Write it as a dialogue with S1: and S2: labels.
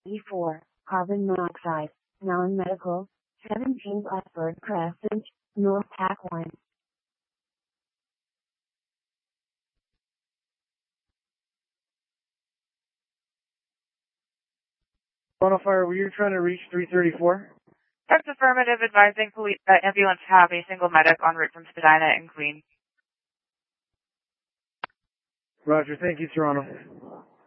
S1: E4, carbon monoxide, Noun Medical, 17 Blackbird Crescent, North Packline.
S2: Toronto Fire, were you trying to reach 334?
S3: That's affirmative, advising police ambulance have a single medic en route from Spadina and Queen.
S2: Roger, thank you, Toronto.